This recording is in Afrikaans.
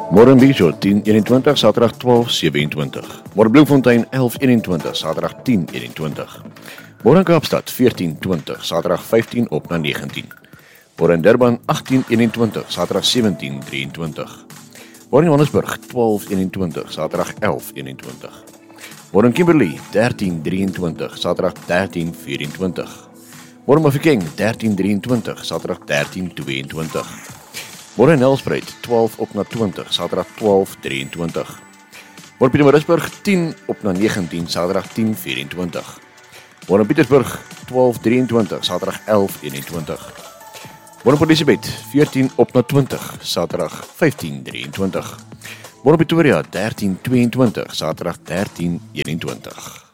Morenbieso 10:21, Saterdag 12:27. Bloemfontein 11:21, Saterdag 10:21. Kaapstad 14:20, Saterdag 15 op na 19. Durban 18:21, Saterdag 17:23. Johannesburg 12:21, Saterdag 11:21. Kimberley 13:23, Saterdag 13:24. Mafeking 13:23, Saterdag 13:22. Nelspruit 12 op na 20, Saterdag 12:23. Pietermaritzburg 10 op na 19, Saterdag 10:24. Pietersburg 12:23, Saterdag 11:21. Port Elizabeth 14 op na 20, Saterdag 15:23. Pretoria 13:22, Saterdag 13:21.